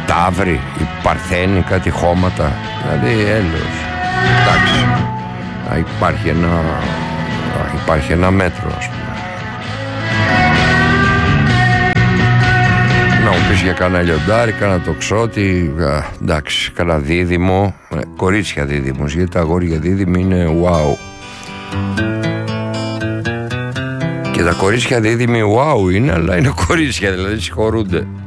Ταύροι, οι Παρθένοι, κάτι χώματα. Δηλαδή έλεος. Εντάξει. Υπάρχει ένα μέτρο, ας πούμε. Να μου πεις για κάνα λιοντάρι, κάνα τοξότη, εντάξει, κάνα δίδυμο, κορίτσια δίδυμος, γιατί τα αγόρια δίδυμοι είναι wow. Και τα κορίτσια δίδυμοι wow είναι, αλλά είναι κορίτσια, δηλαδή συγχωρούνται.